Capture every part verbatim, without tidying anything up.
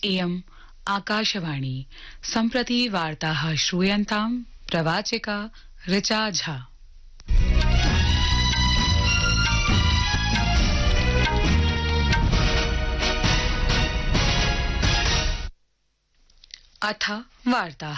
इयम् आकाशवाणी सम्प्रति वार्ताः श्रूयन्ताम् प्रवाचिका ऋचा झा। अथ वार्ताः।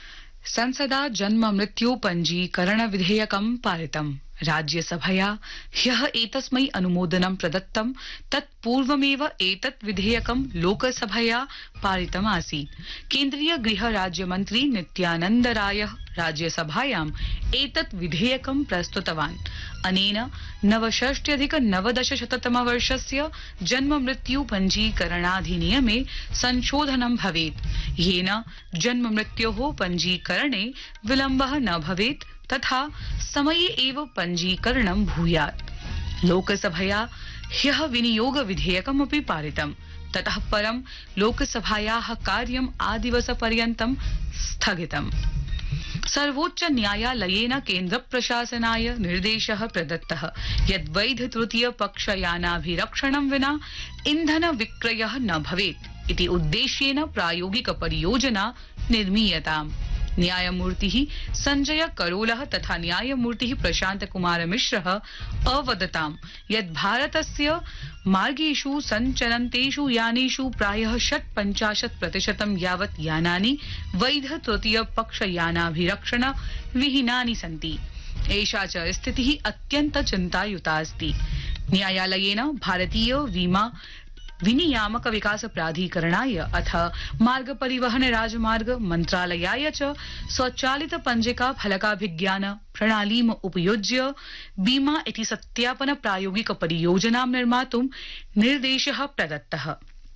संसदा जन्म मृत्यु पञ्जीकरण विधेयकं पारितम्। राज्यसभया ह्यः एतस्मै अनुमोदनं प्रदत्तं। तत्पूर्वमेव एतत् विधेयकं लोकसभया पारितमासीत्। केन्द्रीय गृह राज्यमन्त्री नित्यानन्द रायः राज्यसभायाम् एतत् विधेयकं प्रस्तुतवान्। अनेन नवषष्ट्यधिक नवदशशततमवर्षस्य जन्म मृत्यु पञ्जीकरणाधिनियमे संशोधनं भवेत्, येन जन्म मृत्योः पञ्जीकरणे विलम्बः न भवेत् तथा समये एव पञ्जीकरणं भूयात्। लोकसभया ह्यः विनियोग विधेयकमपि पारितम्। ततः परं लोकसभायाः कार्यम् आदिवसपर्यन्तं स्थगितम्। सर्वोच्च न्यायालयेन केन्द्र प्रशासनाय निर्देशः प्रदत्तः यत् वैध तृतीय पक्षयानाभिरक्षणं विना इन्धन विक्रयः न भवेत् इति उद्देश्येन प्रायोगिक परियोजना निर्मीयताम्। न्यायमूर्तिः संजय करोलः तथा न्यायमूर्तिः प्रशांत कुमार मिश्रः अवदताम् यत् भारतस्य मार्गेषु सञ्चलन्तेषु यानेषु प्रायः षट्पञ्चाशत् प्रतिशतं यावत् यानानि वैध तृतीय पक्ष यानाभिरक्षण विहीनानि सन्ति। एषा च स्थितिः अत्यन्त चिन्तायुता अस्ति। न्यायालयेन भारतीय बीमा विनियामक विकास प्राधिकरणाय अथ मार्ग परिवहन राजमार्ग मन्त्रालयाय च स्वचालित पञ्जिका फलकाभिज्ञान प्रणालीम् उपयुज्य बीमा इति सत्यापन प्रायोगिक परियोजनां निर्मातुं निर्देशः प्रदत्तः।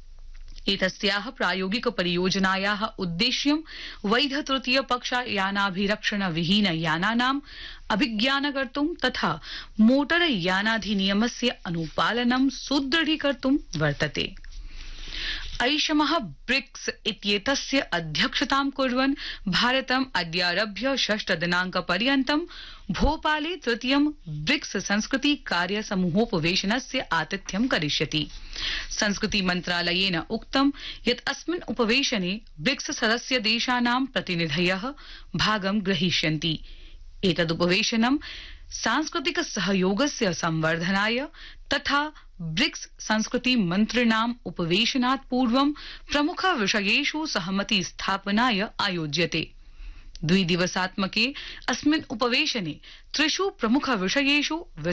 एतस्याः प्रायोगिक परियोजनायाः उद्देश्यं वैध तृतीय पक्ष यानाभिरक्षण विहीन यानानाम् अभिज्ञानकर्तुं तथा मोटर यानाधिनियमस्य अनुपालनं सुदृढीकर्तुं वर्तते। ऐषमः ब्रिक्स इत्येतस्य अध्यक्षतां कुर्वन् भारतम् अद्यारभ्य षष्ठ दिनांक पर्यन्तं भोपाले तृतीयं ब्रिक्स संस्कृति कार्य समूहोपवेशनस्य आतिथ्यं करिष्यति। संस्कृति मन्त्रालयेन उक्तं यत् अस्मिन् उपवेशने ब्रिक्स सदस्य देशानां प्रतिनिधयः भागं ग्रहीष्यन्ति। एतदुपवेशनं सांस्कृतिक सहयोगस्य संवर्धनाय तथा ब्रिक्स संस्कृति मन्त्रिणाम् उपवेशनात् पूर्वं प्रमुख विषयेषु सहमति स्थापनाय आयोज्यते। द्विदिवसात्मके अस्मिन् उपवेशने त्रिषु प्रमुख विषयेषु